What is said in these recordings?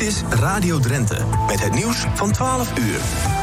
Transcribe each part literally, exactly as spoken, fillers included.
is Radio Drenthe, met het nieuws van twaalf uur.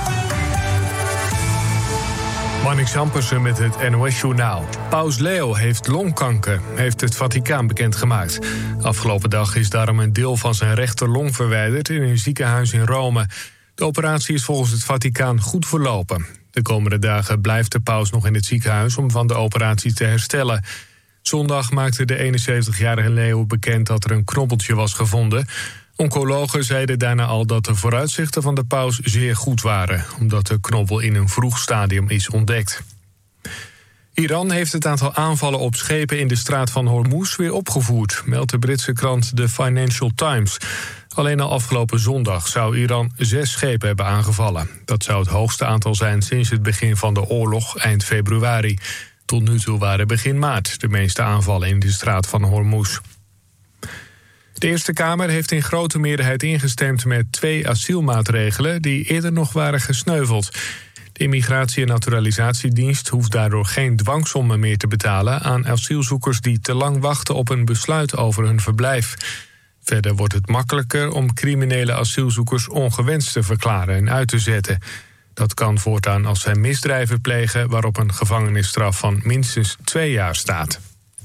Marnix Ampersen met het N O S-journaal. Paus Leo heeft longkanker, heeft het Vaticaan bekendgemaakt. Afgelopen dag is daarom een deel van zijn rechterlong verwijderd in een ziekenhuis in Rome. De operatie is volgens het Vaticaan goed verlopen. De komende dagen blijft de paus nog in het ziekenhuis om van de operatie te herstellen. Zondag maakte de eenenzeventigjarige Leo bekend dat er een knobbeltje was gevonden. Oncologen zeiden daarna al dat de vooruitzichten van de paus zeer goed waren, omdat de knobbel in een vroeg stadium is ontdekt. Iran heeft het aantal aanvallen op schepen in de straat van Hormuz weer opgevoerd, meldt de Britse krant The Financial Times. Alleen al afgelopen zondag zou Iran zes schepen hebben aangevallen. Dat zou het hoogste aantal zijn sinds het begin van de oorlog eind februari. Tot nu toe waren begin maart de meeste aanvallen in de straat van Hormuz. De Eerste Kamer heeft in grote meerderheid ingestemd met twee asielmaatregelen die eerder nog waren gesneuveld. De Immigratie- en Naturalisatiedienst hoeft daardoor geen dwangsommen meer te betalen aan asielzoekers die te lang wachten op een besluit over hun verblijf. Verder wordt het makkelijker om criminele asielzoekers ongewenst te verklaren en uit te zetten. Dat kan voortaan als zij misdrijven plegen waarop een gevangenisstraf van minstens twee jaar staat.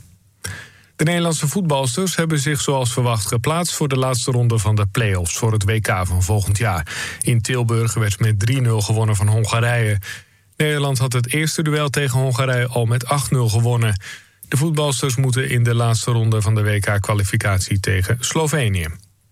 De Nederlandse voetbalsters hebben zich zoals verwacht geplaatst voor de laatste ronde van de play-offs voor het W K van volgend jaar. In Tilburg werd met drie nul gewonnen van Hongarije. Nederland had het eerste duel tegen Hongarije al met acht nul gewonnen. De voetbalsters moeten in de laatste ronde van de W K-kwalificatie tegen Slovenië.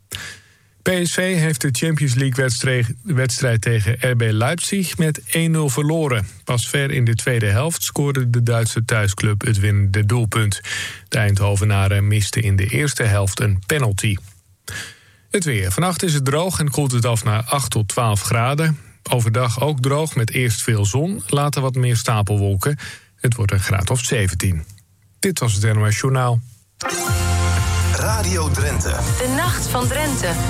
P S V heeft de Champions League-wedstrijd tegen R B Leipzig met één nul verloren. Pas ver in de tweede helft scoorde de Duitse thuisclub het winnende doelpunt. De Eindhovenaren misten in de eerste helft een penalty. Het weer. Vannacht is het droog en koelt het af naar acht tot twaalf graden. Overdag ook droog met eerst veel zon, later wat meer stapelwolken. Het wordt een graad of zeventien. Dit was het N O S Journaal. Radio Drenthe. De Nacht van Drenthe.